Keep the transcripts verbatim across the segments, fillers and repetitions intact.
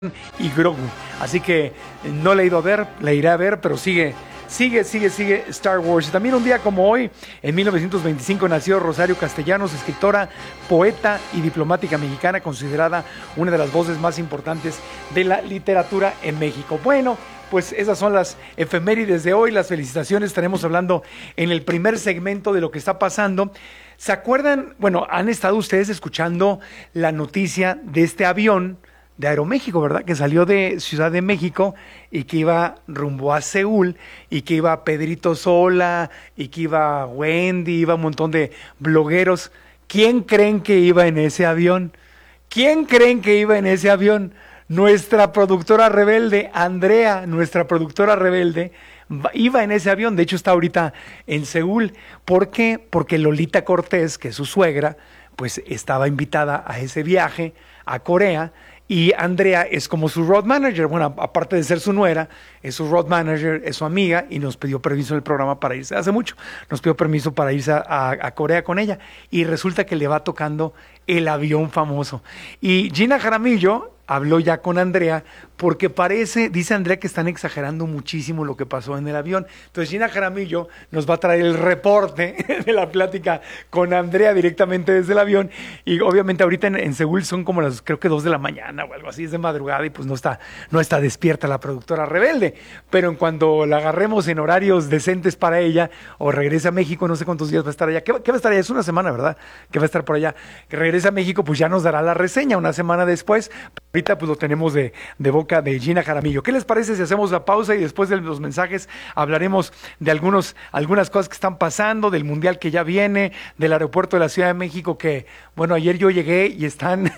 y Grogu, así que no la he ido a ver, la iré a ver, pero sigue, sigue, sigue, sigue Star Wars. Y también un día como hoy, en mil novecientos veinticinco, nació Rosario Castellanos, escritora, poeta y diplomática mexicana, considerada una de las voces más importantes de la literatura en México. Bueno, pues esas son las efemérides de hoy, las felicitaciones. Estaremos hablando en el primer segmento de lo que está pasando. ¿Se acuerdan? Bueno, han estado ustedes escuchando la noticia de este avión de Aeroméxico, ¿verdad? Que salió de Ciudad de México y que iba rumbo a Seúl, y que iba Pedrito Sola, y que iba Wendy, iba un montón de blogueros. ¿Quién creen que iba en ese avión? ¿Quién creen que iba en ese avión? Nuestra productora rebelde, Andrea, nuestra productora rebelde, iba en ese avión. De hecho, está ahorita en Seúl. ¿Por qué? Porque Lolita Cortés, que es su suegra, pues estaba invitada a ese viaje a Corea. Y Andrea es como su road manager, bueno, aparte de ser su nuera, es su road manager, es su amiga, y nos pidió permiso en el programa para irse, hace mucho, nos pidió permiso para irse a, a, a Corea con ella, y resulta que le va tocando el avión famoso. Y Gina Jaramillo habló ya con Andrea, porque parece, dice Andrea, que están exagerando muchísimo lo que pasó en el avión. Entonces Gina Jaramillo nos va a traer el reporte de la plática con Andrea directamente desde el avión, y obviamente ahorita en, en Seúl son como las, creo que dos de la mañana o algo así, es de madrugada, y pues no está, no está despierta la productora rebelde, pero en cuando la agarremos en horarios decentes para ella, o regrese a México, no sé cuántos días va a estar allá. ¿Qué, qué va a estar allá? Es una semana, ¿verdad? Que va a estar por allá. Que regrese a México, pues ya nos dará la reseña una semana después. Ahorita pues lo tenemos de, de boca de Gina Jaramillo. ¿Qué les parece si hacemos la pausa y después de los mensajes hablaremos de algunos, algunas cosas que están pasando, del mundial que ya viene, del aeropuerto de la Ciudad de México, que bueno, ayer yo llegué y están,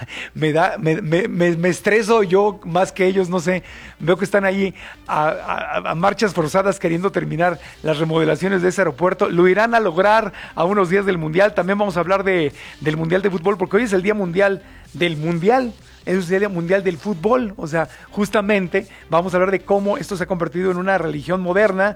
me da, me, me, me, me estreso yo más que ellos, no sé, veo que están ahí a, a, a marchas forzadas queriendo terminar las remodelaciones de ese aeropuerto. Lo irán a lograr a unos días del mundial. También vamos a hablar de, del mundial de fútbol, porque hoy es el día mundial del mundial. Es el Día Mundial del Fútbol, o sea, justamente vamos a hablar de cómo esto se ha convertido en una religión moderna.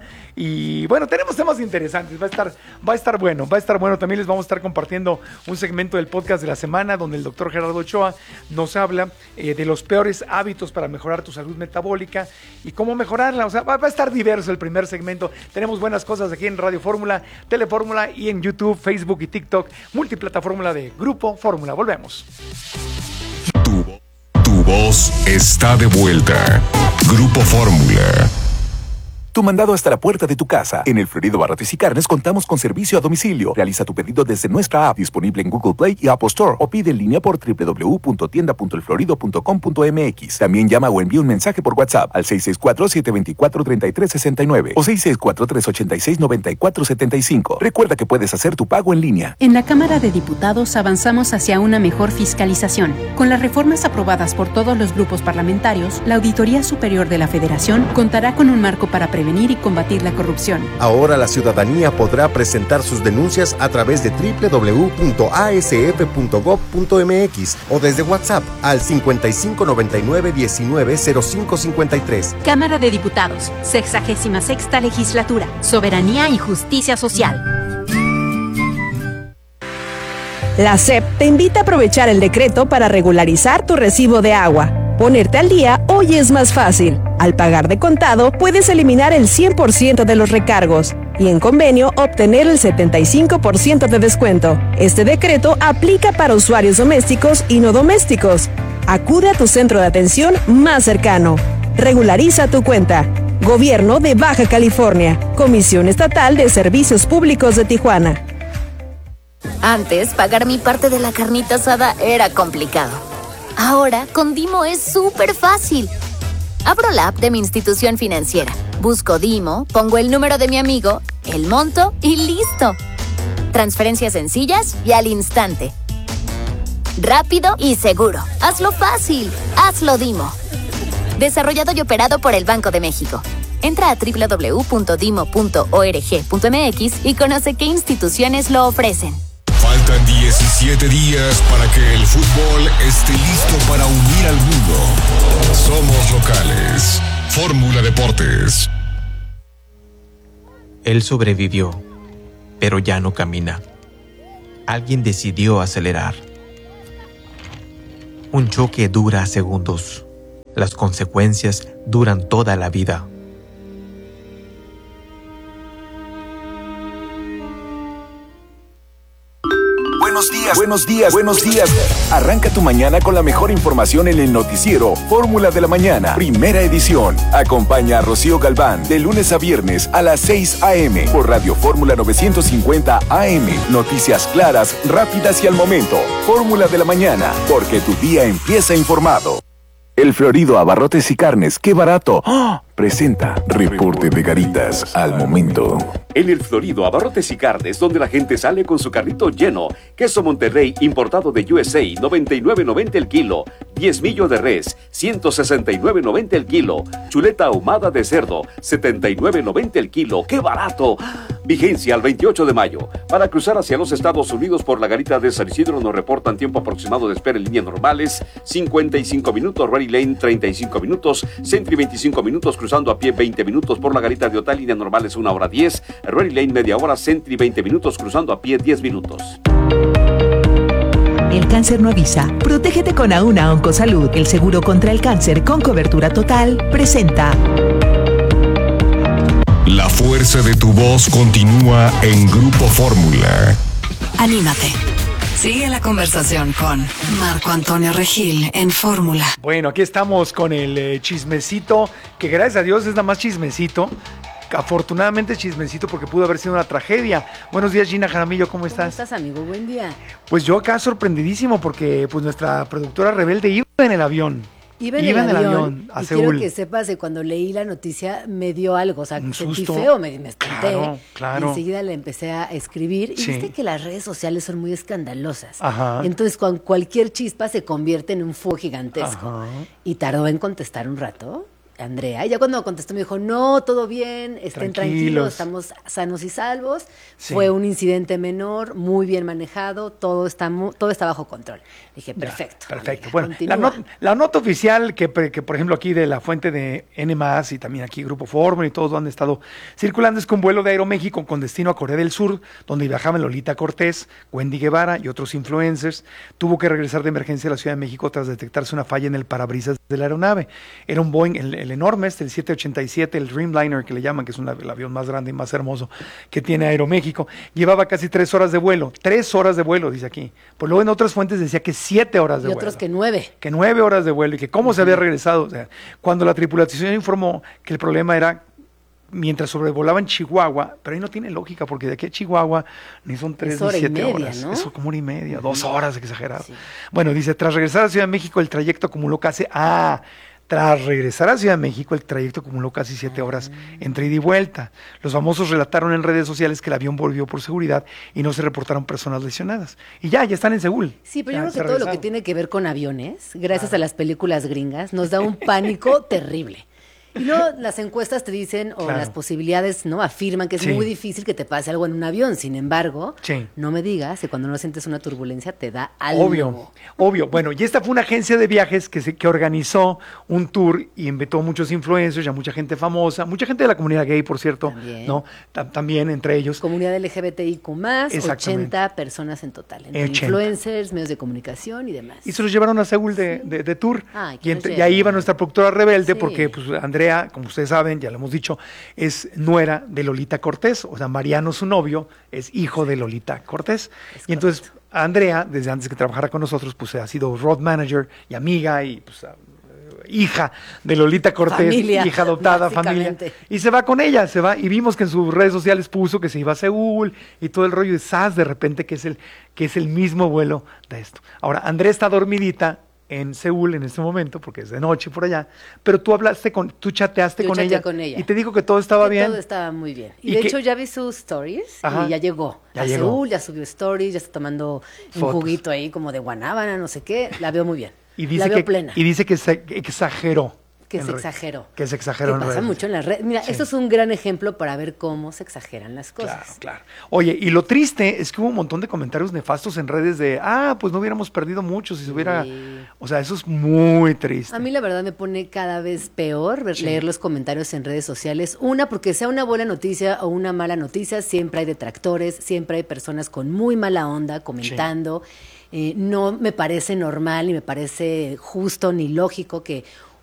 Y bueno, tenemos temas interesantes, va a estar, va a estar bueno, va a estar bueno. También les vamos a estar compartiendo un segmento del podcast de la semana, donde el doctor Gerardo Ochoa nos habla eh, de los peores hábitos para mejorar tu salud metabólica y cómo mejorarla. O sea, va, va a estar diverso el primer segmento. Tenemos buenas cosas aquí en Radio Fórmula, Telefórmula, y en YouTube, Facebook y TikTok, multiplataforma de Grupo Fórmula. Volvemos. Tu, tu voz está de vuelta. Grupo Fórmula. Tu mandado hasta la puerta de tu casa. En El Florido Barrotes y Carnes contamos con servicio a domicilio. Realiza tu pedido desde nuestra app, disponible en Google Play y Apple Store, o pide en línea por doble u doble u doble u punto tienda punto el florido punto com punto m x. También llama o envía un mensaje por WhatsApp al seis seis cuatro, siete dos cuatro, tres tres seis nueve o seis seis cuatro, tres ocho seis, nueve cuatro siete cinco. Recuerda que puedes hacer tu pago en línea. En la Cámara de Diputados avanzamos hacia una mejor fiscalización. Con las reformas aprobadas por todos los grupos parlamentarios, la Auditoría Superior de la Federación contará con un marco para prevenir y combatir la corrupción. Ahora la ciudadanía podrá presentar sus denuncias a través de doble u doble u doble u punto a s f punto gob punto m x o desde WhatsApp al cincuenta y cinco noventa y nueve diecinueve cero cinco cincuenta y tres. Cámara de Diputados, sexagésima sexta legislatura, soberanía y justicia social. La S E P te invita a aprovechar el decreto para regularizar tu recibo de agua. Ponerte al día hoy es más fácil. Al pagar de contado, puedes eliminar el cien por ciento de los recargos y en convenio obtener el setenta y cinco por ciento de descuento. Este decreto aplica para usuarios domésticos y no domésticos. Acude a tu centro de atención más cercano. Regulariza tu cuenta. Gobierno de Baja California. Comisión Estatal de Servicios Públicos de Tijuana. Antes, pagar mi parte de la carnita asada era complicado. Ahora, con Dimo es súper fácil. Abro la app de mi institución financiera, busco Dimo, pongo el número de mi amigo, el monto y ¡listo! Transferencias sencillas y al instante. Rápido y seguro. Hazlo fácil. Hazlo Dimo. Desarrollado y operado por el Banco de México. Entra a doble u doble u doble u punto dimo punto org punto m x y conoce qué instituciones lo ofrecen. Faltan diecisiete días para que el fútbol esté listo para unir al mundo. Somos locales. Fórmula Deportes. Él sobrevivió, pero ya no camina. Alguien decidió acelerar. Un choque dura segundos. Las consecuencias duran toda la vida. Buenos días, buenos días, buenos días. Arranca tu mañana con la mejor información en el noticiero Fórmula de la Mañana, primera edición. Acompaña a Rocío Galván de lunes a viernes a las seis a.m. por Radio Fórmula novecientos cincuenta A M. Noticias claras, rápidas y al momento. Fórmula de la Mañana, porque tu día empieza informado. El Florido Abarrotes y Carnes, ¡qué barato! ¡Oh! Presenta Reporte de Garitas al momento. En el Florido Abarrotes y Carnes, donde la gente sale con su carrito lleno. Queso Monterrey importado de U S A, noventa y nueve noventa el kilo. Diezmillo de res, ciento sesenta y nueve noventa el kilo. Chuleta ahumada de cerdo, setenta y nueve noventa el kilo. ¡Qué barato! Vigencia al veintiocho de mayo. Para cruzar hacia los Estados Unidos por la garita de San Isidro nos reportan tiempo aproximado de espera en líneas normales, cincuenta y cinco minutos, Ready Lane treinta y cinco minutos, Sentry veinticinco minutos, cruzando a pie veinte minutos por la garita de Otay, líneas normales una hora diez, Ready Lane media hora, Sentry veinte minutos, cruzando a pie diez minutos. El cáncer no avisa. Protégete con Auna Oncosalud. El seguro contra el cáncer con cobertura total presenta. La fuerza de tu voz continúa en Grupo Fórmula. Anímate. Sigue la conversación con Marco Antonio Regil en Fórmula. Bueno, aquí estamos con el eh, chismecito, que gracias a Dios es nada más chismecito. Afortunadamente chismecito porque pudo haber sido una tragedia. Buenos días, Gina Jaramillo, ¿cómo estás? ¿Cómo estás, amigo? Buen día. Pues yo acá sorprendidísimo porque pues nuestra productora rebelde iba en el avión. Iba en, iba el, en avión, el avión a y Seúl. quiero que sepas que cuando leí la noticia me dio algo, o sea, Un sentí susto. feo, me, me espanté. Claro, claro. Y enseguida le empecé a escribir. Y Sí. viste que las redes sociales son muy escandalosas. Ajá. Entonces, con cualquier chispa se convierte en un fuego gigantesco. Ajá. Y tardó en contestar un rato, Andrea. Y ya cuando contestó me dijo, no, todo bien, estén Tranquilos. tranquilos, estamos sanos y salvos. Sí. Fue un incidente menor, muy bien manejado, todo está, mu- todo está bajo control. Dije, perfecto. Ya, perfecto. amiga, Bueno, la, continúa. not- la nota oficial que, pre- que, por ejemplo, aquí de la fuente de N más y también aquí Grupo Fórmula y todos han estado circulando es que un vuelo de Aeroméxico con destino a Corea del Sur, donde viajaban Lolita Cortés, Wendy Guevara y otros influencers, tuvo que regresar de emergencia a la Ciudad de México tras detectarse una falla en el parabrisas de la aeronave. Era un Boeing, el, el enorme, este, el siete ochenta y siete, el Dreamliner que le llaman, que es un, el avión más grande y más hermoso que tiene Aeroméxico. Llevaba casi tres horas de vuelo, tres horas de vuelo, dice aquí. Pues luego en otras fuentes decía que siete horas de Y vuelo. otros que nueve. Que nueve horas de vuelo y que cómo se había regresado. O sea, cuando la tripulación informó que el problema era mientras sobrevolaban Chihuahua, pero ahí no tiene lógica porque de aquí a Chihuahua ni son tres Es ni hora y siete media, horas. ¿no? Eso como hora y media, dos horas, exagerado. Sí. Bueno, dice, tras regresar a Ciudad de México el trayecto acumuló casi... Ah, tras regresar a Ciudad de México el trayecto acumuló casi siete horas entre ida y vuelta. Los famosos relataron en redes sociales que el avión volvió por seguridad y no se reportaron personas lesionadas. Y ya, ya están en Seúl. Sí, pero Ya yo creo se que todo lo que regresaron. tiene que ver con aviones, gracias a las películas gringas, nos da un pánico terrible. Y luego las encuestas te dicen, o Claro. las posibilidades, ¿no? Afirman que es Sí. muy difícil que te pase algo en un avión. Sin embargo, Sí. no me digas que cuando no sientes una turbulencia te da algo. Obvio, obvio. Bueno, y esta fue una agencia de viajes que, se, que organizó un tour y invitó muchos influencers, ya mucha gente famosa, mucha gente de la comunidad gay, por cierto, También. ¿no? Ta- también entre ellos. Comunidad L G B T I Q más, Exactamente. ochenta personas en total, entre ochenta. influencers, medios de comunicación y demás. Y se los llevaron a Seúl de, de- de tour. Ay, que y, nos entre- y ahí lleven. iba nuestra productora rebelde, Sí. porque pues Andrea, como ustedes saben, ya lo hemos dicho, es nuera de Lolita Cortés. O sea, Mariano, su novio, es hijo de Lolita Cortés. Es y entonces Andrea, desde antes que trabajara con nosotros, pues ha sido road manager y amiga y pues a- hija de Lolita Cortés, Familia, hija adoptada, familia. básicamente. Y se va con ella, se va, y vimos que en sus redes sociales puso que se iba a Seúl y todo el rollo de Sas de repente que es el, que es el mismo vuelo de esto. Ahora, Andrea está dormidita en Seúl en este momento, porque es de noche por allá, pero tú hablaste con, tú chateaste Yo con, chateé ella, con ella. y te dijo que todo estaba Que bien. Todo estaba muy bien. Y, ¿Y de qué? hecho ya vi sus stories Ajá. y ya llegó Ya a llegó. Seúl, ya subió stories, ya está tomando un Fotos. juguito ahí como de guanábana, no sé qué. La veo muy bien. Y dice la veo que, plena. y dice que se exageró. Que en se re- exageró. Que se exageró Que en pasa redes. mucho en las redes. Mira, Sí. esto es un gran ejemplo para ver cómo se exageran las cosas. Claro, claro. Oye, y lo triste es que hubo un montón de comentarios nefastos en redes de, ah, pues no hubiéramos perdido mucho si se hubiera... Sí. O sea, eso es muy triste. A mí la verdad me pone cada vez peor ver- Sí. leer los comentarios en redes sociales. Una, porque sea una buena noticia o una mala noticia, siempre hay detractores, siempre hay personas con muy mala onda comentando. Eh, no me parece normal ni me parece justo ni lógico que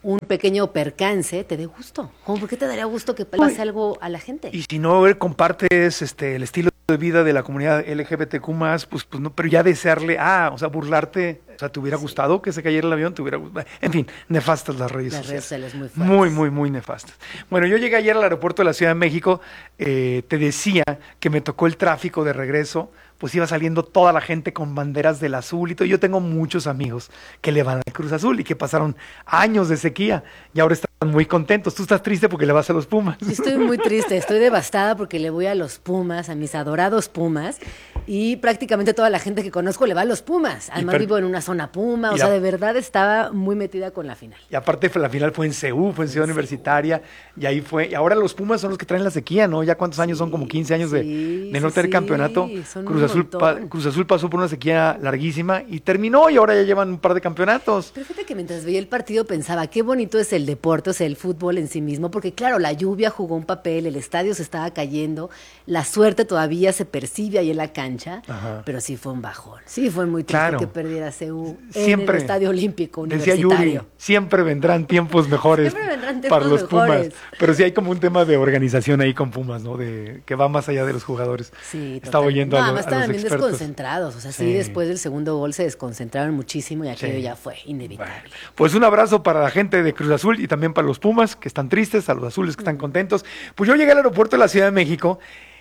un pequeño percance te dé gusto. ¿Cómo, ¿Por qué te daría gusto que pase Uy. algo a la gente? Y si no compartes este, el estilo de vida de la comunidad L G B T Q más, pues, pues no, pero ya desearle, ah, o sea, burlarte, o sea, ¿te hubiera sí. gustado que se cayera el avión? ¿Te hubiera gustado? En fin, nefastas las redes las sociales. redes muy fuertes. Muy, muy, muy nefastas. Bueno, yo llegué ayer al aeropuerto de la Ciudad de México, eh, te decía que me tocó el tráfico de regreso, pues iba saliendo toda la gente con banderas del azul y todo. Yo tengo muchos amigos que le van al Cruz Azul y que pasaron años de sequía y ahora están muy contentos. Tú estás triste porque le vas a los Pumas. Sí, estoy muy triste, estoy devastada porque le voy a los Pumas, a mis adorados Pumas, y prácticamente toda la gente que conozco le va a los Pumas. Además per... vivo en una zona Puma, o sea, de verdad estaba muy metida con la final. Y aparte la final fue en C U, fue en Ciudad Universitaria, y ahí fue, y ahora los Pumas son los que traen la sequía, ¿no? Ya cuántos años sí, son, como quince años sí, de, de no sí, tener campeonato. Cruz Azul, pa, Cruz Azul pasó por una sequía larguísima y terminó, y ahora ya llevan un par de campeonatos. Pero fíjate que mientras veía el partido pensaba, qué bonito es el deporte, o sea, el fútbol en sí mismo, porque claro, la lluvia jugó un papel, el estadio se estaba cayendo, la suerte todavía se percibe ahí en la cancha, Ajá. pero sí fue un bajón. Sí fue muy triste claro. que perdiera C U siempre, en el Estadio Olímpico Universitario. Decía Yuri, siempre vendrán tiempos mejores vendrán tiempos para los mejores. Pumas, pero sí hay como un tema de organización ahí con Pumas, ¿no? De que va más allá de los jugadores. Sí, estaba oyendo no, a, lo, a los estaban bien expertos. Desconcentrados, o sea, sí. sí, después del segundo gol se desconcentraron muchísimo y aquello sí. ya fue inevitable. Bueno, pues un abrazo para la gente de Cruz Azul y también para los Pumas que están tristes, a los azules que están contentos. Pues yo llegué al aeropuerto de la Ciudad de México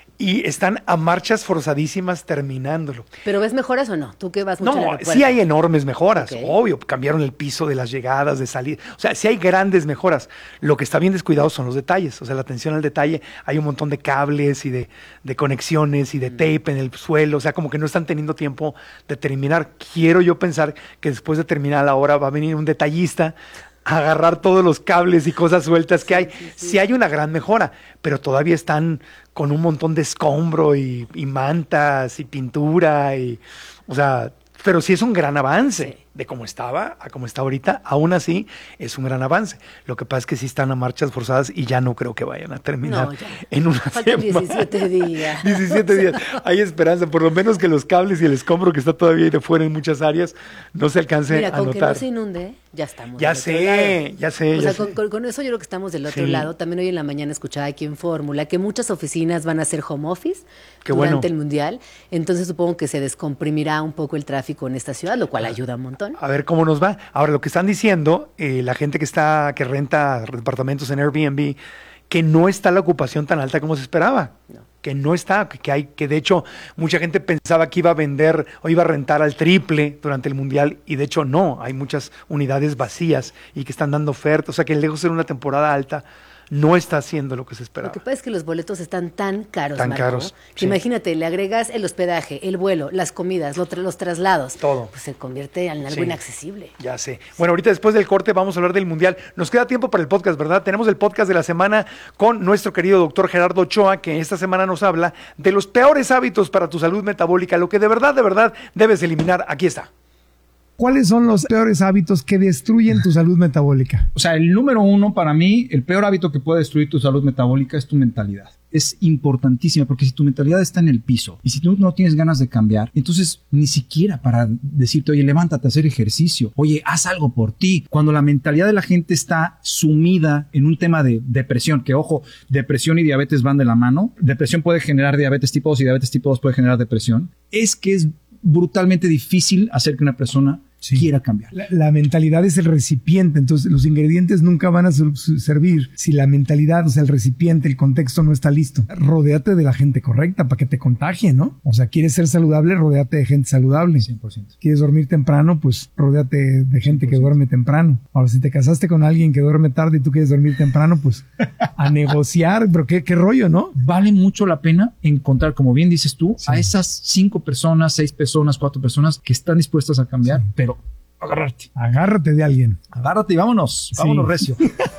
y están a marchas forzadísimas terminándolo. ¿Pero ves mejoras o no? ¿Tú qué vas mucho No, al aeropuerto? sí hay enormes mejoras, okay. obvio. Cambiaron el piso de las llegadas, de salida. O sea, sí hay grandes mejoras. Lo que está bien descuidado son los detalles. O sea, la atención al detalle. Hay un montón de cables y de, de conexiones y de tape en el suelo. O sea, como que no están teniendo tiempo de terminar. Quiero yo pensar que después de terminar la hora va a venir un detallista a agarrar todos los cables y cosas sueltas que hay. Sí, sí, sí. sí hay una gran mejora, pero todavía están con un montón de escombro y, y mantas y pintura y, o sea, pero sí es un gran avance. Sí. De cómo estaba a cómo está ahorita, aún así es un gran avance. Lo que pasa es que sí están a marchas forzadas y ya no creo que vayan a terminar no, en una Faltan diecisiete días. diecisiete días. Hay esperanza, por lo menos que los cables y el escombro que está todavía ahí de fuera en muchas áreas no se alcance Mira, a con notar. Que no se inunde, ya estamos. Ya sé, ya sé. O ya sea, sé. Con, con, con eso yo creo que estamos del otro sí. lado. También hoy en la mañana escuchaba aquí en Fórmula que muchas oficinas van a hacer home office Qué durante bueno. el Mundial. Entonces supongo que se descomprimirá un poco el tráfico en esta ciudad, lo cual ayuda un montón. A ver cómo nos va. Ahora, lo que están diciendo, eh, la gente que está, que renta departamentos en Airbnb, que no está la ocupación tan alta como se esperaba. No. Que no está, que hay, que de hecho mucha gente pensaba que iba a vender o iba a rentar al triple durante el Mundial y de hecho no, hay muchas unidades vacías y que están dando ofertas, o sea que lejos de ser una temportra alta, no está haciendo lo que se esperaba. Lo que pasa es que los boletos están tan caros, tan Marco, caros, que sí. imagínate, le agregas el hospedaje, el vuelo, las comidas, los, tra- los traslados. Todo. Pues se convierte en algo sí. inaccesible. Ya sé. Bueno, ahorita después del corte vamos a hablar del Mundial. Nos queda tiempo para el podcast, ¿verdad? Tenemos el podcast de la semana con nuestro querido doctor Gerardo Ochoa, que esta semana nos habla de los peores hábitos para tu salud metabólica, lo que de verdad, de verdad debes eliminar. Aquí está. ¿Cuáles son los peores hábitos que destruyen tu salud metabólica? O sea, el número uno para mí, el peor hábito que puede destruir tu salud metabólica es tu mentalidad. Es importantísima porque si tu mentalidad está en el piso y si tú no tienes ganas de cambiar, entonces ni siquiera para decirte, oye, levántate a hacer ejercicio, oye, haz algo por ti. Cuando la mentalidad de la gente está sumida en un tema de depresión, que ojo, depresión y diabetes van de la mano, depresión puede generar diabetes tipo dos y diabetes tipo dos puede generar depresión, es que es brutalmente difícil hacer que una persona sí. quiera cambiar. La, la mentalidad es el recipiente, entonces los ingredientes nunca van a su, su servir si la mentalidad, o sea, el recipiente, el contexto no está listo. Rodéate de la gente correcta para que te contagie, ¿no? O sea, quieres ser saludable, rodéate de gente saludable. cien por ciento. Quieres dormir temprano, pues rodéate de gente cien por ciento. Que duerme temprano. Ahora, si te casaste con alguien que duerme tarde y tú quieres dormir temprano, pues a negociar, pero qué, qué rollo, ¿no? Vale mucho la pena encontrar, como bien dices tú, sí. a esas cinco personas, seis personas, cuatro personas que están dispuestas a cambiar, sí. pero agárrate. Agárrate de alguien. Agárrate y vámonos. Sí. Vámonos recio.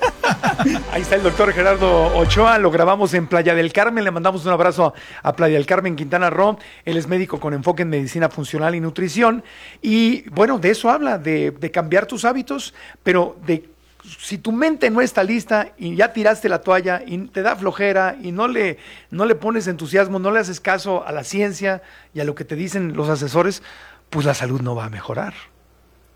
Ahí está el doctor Gerardo Ochoa, lo grabamos en Playa del Carmen, le mandamos un abrazo a Playa del Carmen, Quintana Roo. Él es médico con enfoque en medicina funcional y nutrición y bueno, de eso habla, de, de cambiar tus hábitos, pero de si tu mente no está lista y ya tiraste la toalla y te da flojera y no le, no le pones entusiasmo, no le haces caso a la ciencia y a lo que te dicen los asesores, pues la salud no va a mejorar.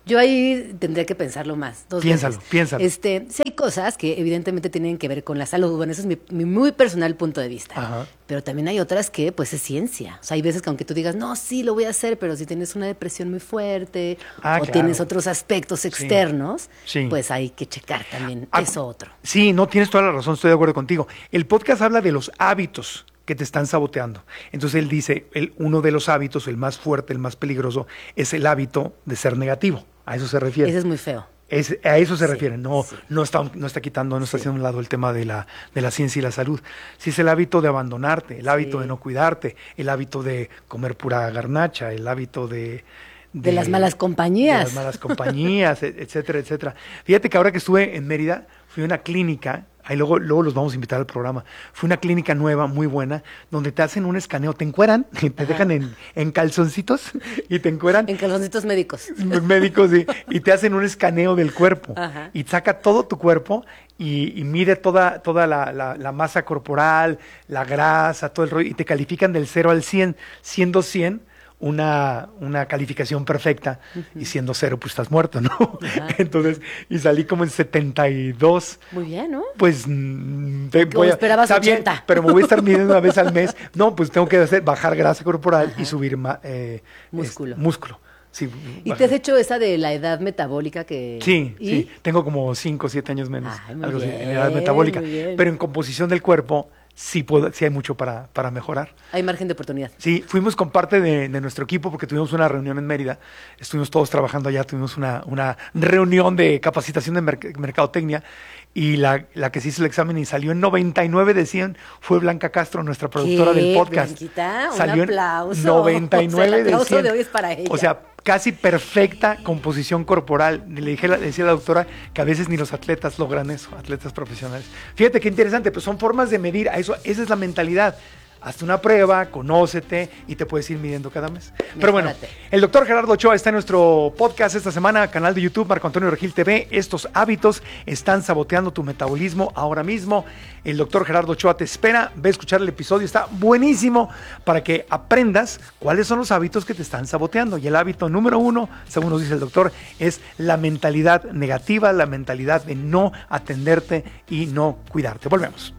Yo ahí tendría que pensarlo más. Dos piénsalo, veces. piénsalo. Este, sí hay cosas que evidentemente tienen que ver con la salud. Bueno, ese es mi, mi muy personal punto de vista. Ajá. Pero también hay otras que, pues, es ciencia. O sea, hay veces que aunque tú digas, no, sí, lo voy a hacer, pero si tienes una depresión muy fuerte Ah, o claro. tienes otros aspectos externos, Sí. pues hay que checar también Ah, eso otro. Sí, no, tienes toda la razón, estoy de acuerdo contigo. El podcast habla de los hábitos que te están saboteando. Entonces él dice, el, uno de los hábitos, el más fuerte, el más peligroso, es el hábito de ser negativo. A eso se refiere. Ese es muy feo. Es, a eso se Sí, refiere, no, sí. no, está, no está quitando, no está Sí. haciendo a un lado el tema de la, de la ciencia y la salud. Sí es el hábito de abandonarte, el hábito Sí. de no cuidarte, el hábito de comer pura garnacha, el hábito de... De las malas compañías. De las malas compañías, et- etcétera, etcétera. Fíjate que ahora que estuve en Mérida, fui a una clínica, ahí luego, luego los vamos a invitar al programa, fue una clínica nueva, muy buena, donde te hacen un escaneo, te encueran, te Ajá. dejan en, en calzoncitos y te encueran En calzoncitos médicos. médicos y, y te hacen un escaneo del cuerpo Ajá. y saca todo tu cuerpo y, y mide toda, toda la, la- la masa corporal, la grasa, todo el rollo, y te califican del cero al cien, siendo cien una, una calificación perfecta y siendo cero pues estás muerto, ¿no? Ajá. Entonces, y salí como en setenta y dos. Muy bien, ¿no? Pues mm, te Como esperabas está bien, ochenta. pero me voy a estar midiendo una vez al mes. No, pues tengo que hacer bajar grasa corporal y subir ma- eh, Músculo. este, músculo. Sí, ¿Y bajar. te has hecho esa de la edad metabólica que...? Sí, ¿Y? sí. Tengo como cinco o siete años menos. Ay, muy algo así, en bien, edad metabólica. muy bien. Pero en composición del cuerpo sí, puedo, sí hay mucho para, para mejorar. Hay margen de oportunidad. Sí, fuimos con parte de, de nuestro equipo porque tuvimos una reunión en Mérida. Estuvimos todos trabajando allá, tuvimos una, una reunión de capacitación de merc- mercadotecnia y la, la que se hizo el examen y salió en noventa y nueve de cien fue Blanca Castro, nuestra productora ¿Qué? del podcast. Blanquita, un salió en aplauso. noventa y nueve O sea, el de aplauso cien. de hoy es para ella. O sea, casi perfecta composición corporal. Le dije, le decía a la doctora que a veces ni los atletas logran eso, atletas profesionales. Fíjate qué interesante, pues son formas de medir, a eso, esa es la mentalidad. Hazte una prueba, conócete y te puedes ir midiendo cada mes. Pero bueno, Mejórate. el doctor Gerardo Ochoa está en nuestro podcast esta semana, canal de YouTube, Marco Antonio Regil T V. Estos hábitos están saboteando tu metabolismo ahora mismo. El doctor Gerardo Ochoa te espera. Ve a escuchar el episodio, está buenísimo para que aprendas cuáles son los hábitos que te están saboteando. Y el hábito número uno, según nos dice el doctor, es la mentalidad negativa, la mentalidad de no atenderte y no cuidarte. Volvemos.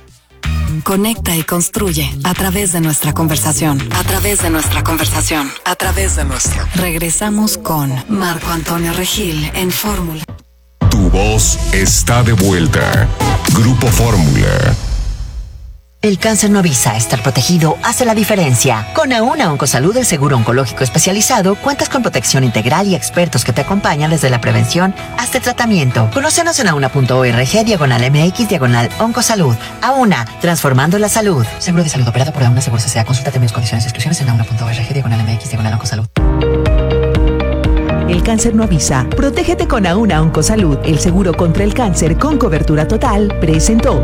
Conecta y construye a través de nuestra conversación. A través de nuestra conversación. A través de nuestra. Regresamos con Marco Antonio Regil en Fórmula. Tu voz está de vuelta. Grupo Fórmula. El cáncer no avisa, estar protegido hace la diferencia. Con Auna Oncosalud, el seguro oncológico especializado, cuentas con protección integral y expertos que te acompañan desde la prevención hasta el tratamiento. Conócenos en auna.org, diagonal MX, diagonal Oncosalud. Auna, transformando la salud. Seguro de salud operado por Auna Seguros S A. Consulta términos, condiciones y exclusiones en auna.org, diagonal MX, diagonal Oncosalud. El cáncer no avisa. Protégete con Auna Oncosalud, el seguro contra el cáncer con cobertura total, presentó.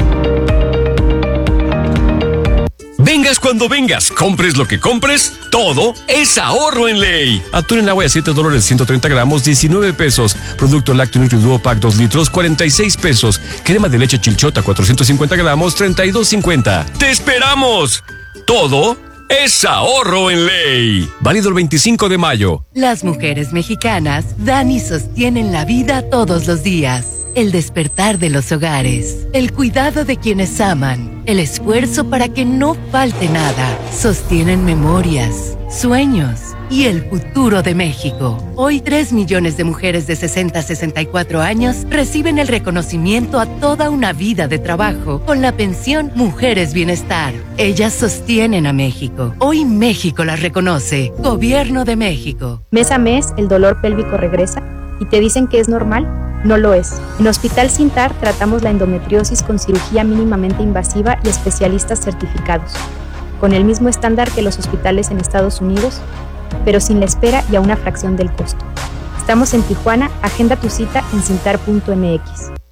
Vengas cuando vengas, compres lo que compres, todo es ahorro en ley. Atún en agua de siete dólares ciento treinta gramos, diecinueve pesos. Producto lácteo Nutriduo Pack dos litros, cuarenta y seis pesos. Crema de leche Chilchota cuatrocientos cincuenta gramos, treinta y dos cincuenta. ¡Te esperamos! Todo es ahorro en ley. Válido el veinticinco de mayo. Las mujeres mexicanas dan y sostienen la vida todos los días. El despertar de los hogares, el cuidado de quienes aman, el esfuerzo para que no falte nada, sostienen memorias, sueños y el futuro de México. Hoy tres millones de mujeres de sesenta a sesenta y cuatro años reciben el reconocimiento a toda una vida de trabajo con la pensión Mujeres Bienestar. Ellas sostienen a México. Hoy México las reconoce. Gobierno de México. Mes a mes el dolor pélvico regresa y te dicen que es normal. No lo es. En Hospital Sintar tratamos la endometriosis con cirugía mínimamente invasiva y especialistas certificados, con el mismo estándar que los hospitales en Estados Unidos, pero sin la espera y a una fracción del costo. Estamos en Tijuana, agenda tu cita en sintar punto m x.